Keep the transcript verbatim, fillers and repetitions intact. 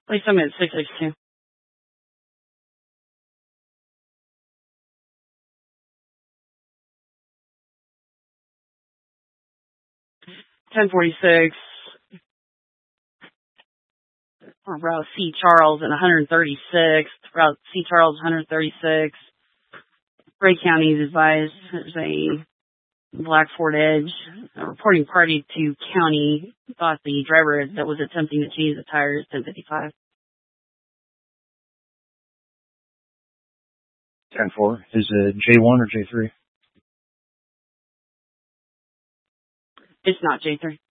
Please tell me it's six six two. ten forty-six. Route C. Charles and one thirty-six. Route C. Charles, one thirty-six. Ray County is advised there's a black Ford Edge. A reporting party to county thought the driver that was attempting to change the tires ten fifty-five. ten four. Is it J one or J three? It's not J three.